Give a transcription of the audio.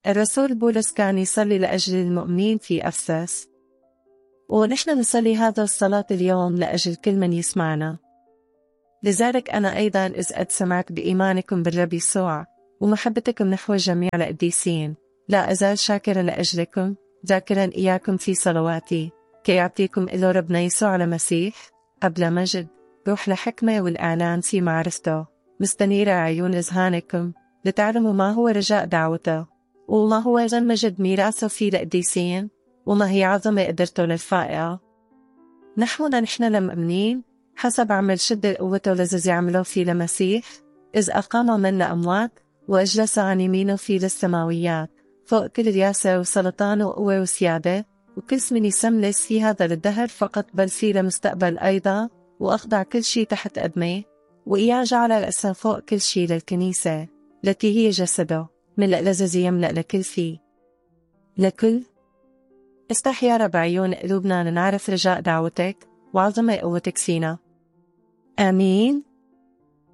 الرسول بولس كان يصلي لأجل المؤمنين في أفسس، ونحن نصلي هذا الصلاة اليوم لأجل كل من يسمعنا. لذلك أنا أيضا إذ قد سمعت بإيمانكم بالرب يسوع ومحبتكم نحو جميع القديسين، لا أزال شاكرا لأجلكم، ذاكرا إياكم في صلواتي، كي يعطيكم إلى ربنا يسوع المسيح قبل مجد روح لحكمة والإعلان في معرفته، مستنيرة عيون إذهانكم لتعلموا ما هو رجاء دعوته، وما هو غن مجد ميراثه في القديسين، وما هي عظمة قدرته للفائقة. نحن المؤمنين حسب عمل شدة قوته الذي يعمله في المسيح، إذ أقام من الأموات وأجلس عن يمينه في السماويات فوق كل رياسة وسلطان وقوة وسيادة وكل اسم يسملس في هذا الدهر فقط بل في المستقبل أيضا، وأخضع كل شيء تحت قدميه، وإياه جعل رأسا فوق كل شيء للكنيسة التي هي جسده من الذي يملأ لكل فيه لكل. استحي يا رب عيون قلوبنا لنعرف رجاء دعوتك وعظمة قوتك فينا. آمين.